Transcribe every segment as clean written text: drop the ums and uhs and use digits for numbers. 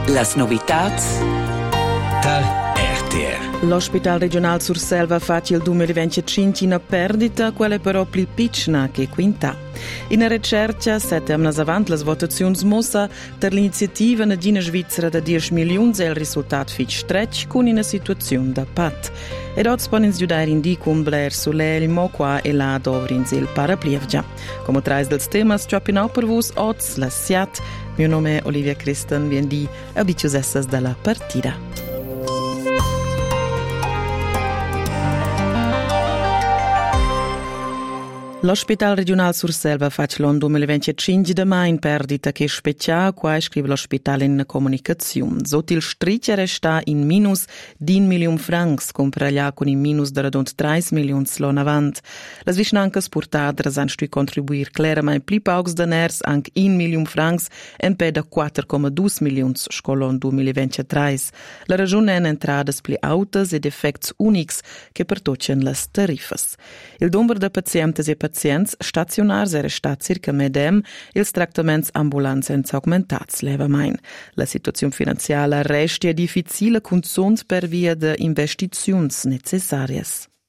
Las novitats da RTR. L'Hospital Regional Surselva fa il 2025 una perdita, quella però più piccola che quinta. In una ricerca settemna avanti le votazioni mossa per l'iniziativa Nadina Svizzera da 10 milioni e il risultato fi stretch con una situazione da pat. Ed oggi ponen giudare in di con Blair Sulel, mo qua e là dovrin il paraplievgia. Come trais dels temas, ciopinau per vos oggi la siat. Mio nome è Olivia Christen, vien di abituosessas dalla partita. L'Hospital Regional Surselva fa l'anno 2025 da mai in perdita che speciale qua scrive l'ospedale in comunicazione. Sotto il striscia resta in minus 10 milioni francs, comparaglia con in minus da rond 30 milioni l'anno avanti. Le vicinanze portate hanno stu contribuire chiaramente più pocs deners, anche 1 milione francs, e per da 4,2 milioni scolon 2023. La ragione è entrate più alte ed effetti unici che pertocciano le tariffe. Il numero di pazienti e pazienti stacionari è restato circa medem, ils trattaments ambulanti sono augmentati levemente. La situazione finanziaria resta difficile con sons per via di investizioni necessarie.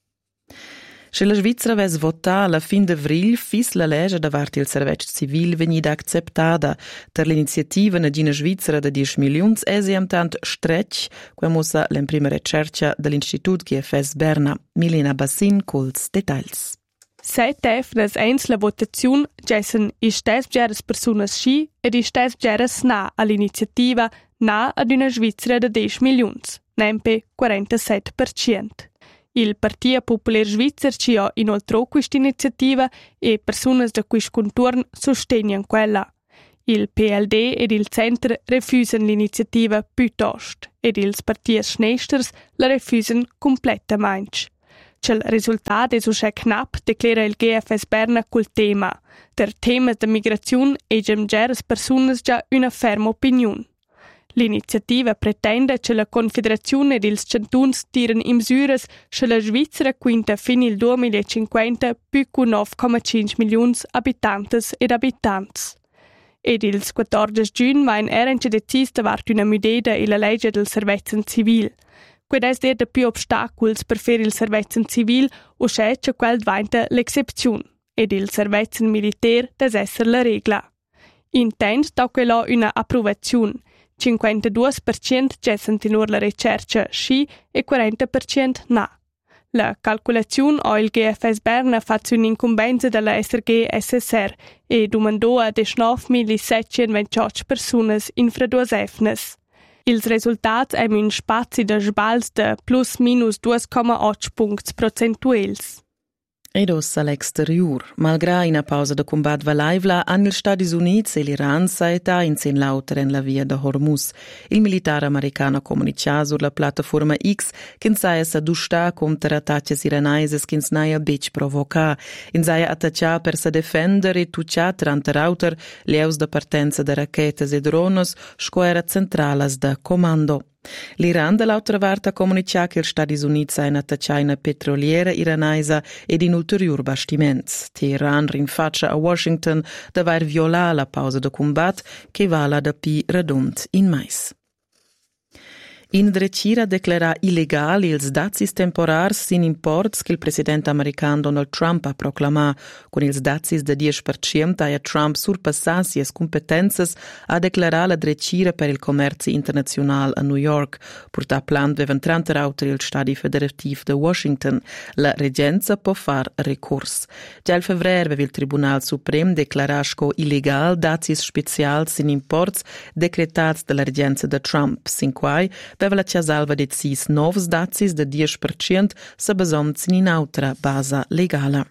Se la Svizzera avesse votato alla fine di avril, fis la legge davanti il servizio civile venida accettata. Per l'iniziativa Nadina Svizzera da 10 milioni è tanto stretch, come sa la prima ricerca dell'Istituto GFS Berna. Milena Bassin con i dettagli. Seitef nas eins la votazione gessen istes geres personas sci ed istes geres na all'iniziativa na ad una Svizzera da 10 milioni, nempe 47%. Il Partito Popolare Svizzer ci ha inoltre questa iniziativa e personas da quist contorn sostengono quella. Il PLD ed il Centro refusano l'iniziativa piuttosto ed ils partiti schnesters la refusano completamente. Il risultato è so knapp, declara il GFS Berna col tema. Der tema de migrazione e gemgeres personas già una ferma opinione. L'iniziativa pretende che la Confederazione ed ils cantuns tiren in misures che la Svizzera quinta fin il 2050 più con 9,5 milioni abitantes ed abitanti. Ed il 14 giugno vain erance decis davart una mudeda e la legge del servizio civile. Quid es der de più obstaculs per fare il servizio civile o c'è che quel diventa l'excepzione ed il servizio militare des esser la regla. Intent da quello una approvazione. 52% gessen tenor la ricerca sì e 40% na. La calcolazione o il GFS Berna fa un'incombenza della SRG SSR e domandò a 19.728 persone in freduos efnes. Il risultato è un spazio di sbals de plus minus 2,8 punti percentuali. Ed ossa all'exterior. Malgrado una pausa de combat valaivla, hanno gli Stati Uniti e l'Iran saeta in sen lauter en la via de Hormuz. Il militare americano comunica sulla piattaforma X che saia s'adusta contro attacchi iranesi che snaia bec provoca. In saia attaccia per se defendere e tuccia trante rauter leus de partenza de rachetes e drones squadra centralas de comando. L'Iran dall'altra parte comunica che gli Stati Uniti hanno attaccato una petroliera iranese ed in ulteriori bastimenti. Teheran rinfaccia a Washington di aver violato la pausa di combatto che vala da più redond in mais. In drecira declara illegale ils dazis temporars sin imports che il presidente americano Donald Trump ha proclamato. Con ils dazis de 10% ha Trump surpassat sies competences a declarare la drecira per il commercio internazionale a New York. Porta plan vevan 30 autor il Stati Federativ de Washington. La regenza può far recurs. Già il febbraio il Tribunal Suprem declarasco illegal dazis special sin imports decretats della regenza de Trump, sin quai aveva la Ciasalva decis novs dazis de 10% se basons in un'altra base legale.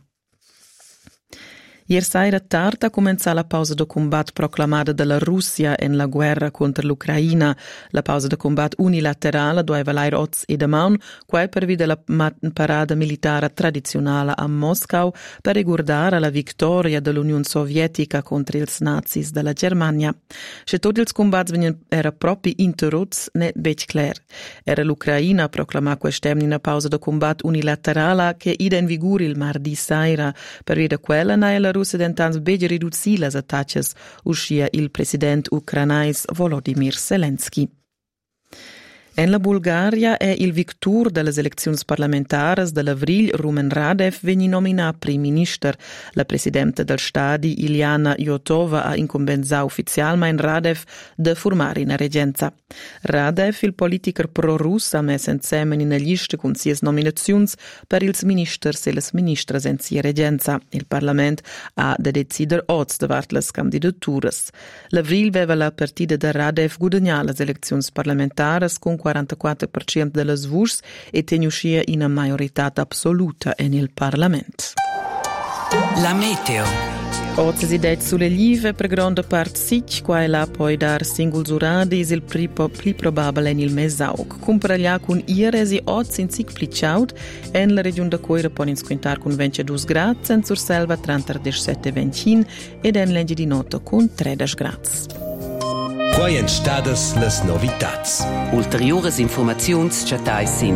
Ieri sera tardi ha cominciato la pausa di combatto proclamata dalla Russia in la guerra contro l'Ucraina. La pausa di combatto unilaterale doveva valere oggi e domani, qua per via della parada militare tradizionale a Mosca per ricordare la vittoria dell'Unione Sovietica contro i nazis della Germania. Se tutti i combatti erano proprio interrotti, ne è chiaro. Era l'Ucraina a proclamare quest'anno una pausa di combatto unilaterale che è in vigore il martedì sera. Per via di quella, la Russia dentans beige riduzzi las attacches, uscia il president ucranais Volodymyr Zelensky. En la Bulgaria è il victor delle elezioni parlamentari dell'avril Rumen Radev veni nominat prim minister. La presidente del stadi Iliana Iotova ha incombenza ufficialmente Radev de formare in regenza. Radev, il politiker pro-russ, ha messo insieme in lista con sies nominazioni per ils ministers e les ministres en sia regenza. Il Parlament ha de decider oz davart les candidaturas. L'avril veva la partida de Radev guadagnà les elezioni parlamentari con 44% delle voci e tenuschia in una maggiorità assoluta nel Parlamento. La meteo. Oggi si dà sulle live per grande parte sic, qua e là poi dar singoli uradi il più probabile nel mesaug. Comparaglia con ieri e oggi in sic plicaut, en la regione da Coira può squintar con 22 gradi, en sur selva 37-25 ed en legge di notte con 13 gradi. Quai en stadas las novitats. Ulteriores informaziuns chatai sin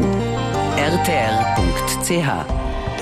rtr.ch.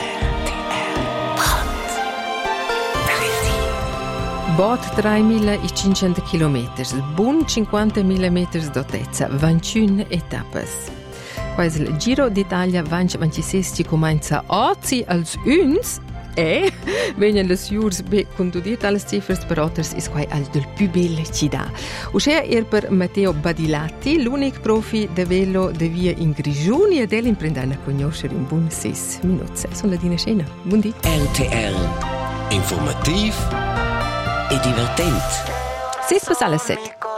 Bot 3.500 km, bun 50 mm d'altezza, 21 etappes. Questo il Giro d'Italia 2026 comincia oggi als uns e vengono le jours be condudite alle cifre per otters is quai al del più belle città. Uscea per Matteo Badilatti, l'unico profi de velo de via in Grigioni ed l'imprendana conoscere in buon 6 minuti. Sono la dina scena. Buondì. RTR. Informativ e divertent. 6 alle 7.